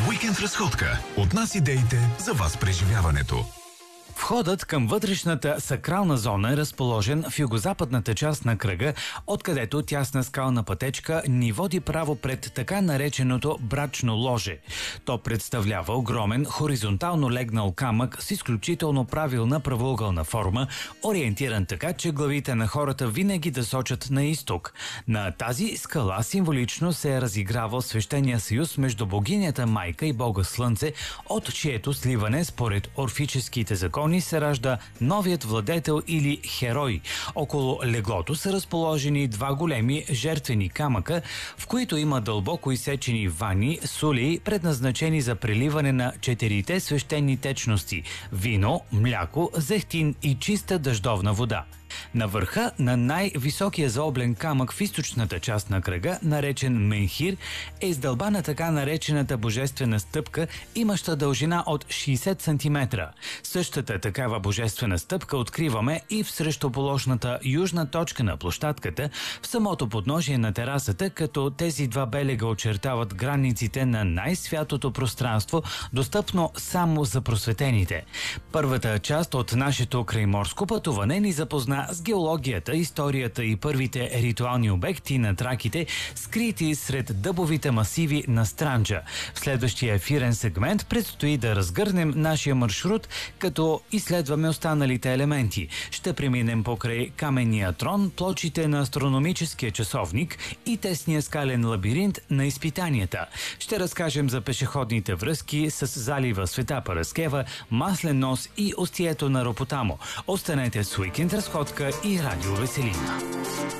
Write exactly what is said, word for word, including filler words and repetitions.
Уикенд разходка. От нас идеите за вас преживяването. Входът към вътрешната сакрална зона е разположен в югозападната част на кръга, откъдето тясна скална пътечка ни води право пред така нареченото брачно ложе. То представлява огромен хоризонтално легнал камък с изключително правилна правоъгълна форма, ориентиран така, че главите на хората винаги да сочат на изток. На тази скала символично се е разигравал свещения съюз между богинята Майка и бога Слънце, от чието сливане според орфическите закони се ражда новият владетел или херой. Около леглото са разположени два големи жертвени камъка, в които има дълбоко изсечени вани, сули, предназначени за преливане на четирите свещени течности – вино, мляко, зехтин и чиста дъждовна вода. На върха на най-високия заоблен камък в източната част на кръга, наречен менхир, е издълбана така наречената божествена стъпка, имаща дължина от шейсет сантиметра. Същата такава божествена стъпка откриваме и в срещуположната южна точка на площадката, в самото подножие на терасата, като тези два белега очертават границите на най-святото пространство, достъпно само за просветените. Първата част от нашето крайморско пътуване ни запозна с геологията, историята и първите ритуални обекти на траките, скрити сред дъбовите масиви на Странджа. В следващия ефирен сегмент предстои да разгърнем нашия маршрут, като изследваме останалите елементи. Ще преминем покрай каменния трон, плочите на астрономическия часовник и тесния скален лабиринт на изпитанията. Ще разкажем за пешеходните връзки с залива Света Параскева, Маслен нос и устието на Ропотамо. Останете с Уикенд разходка и Радио Веселина.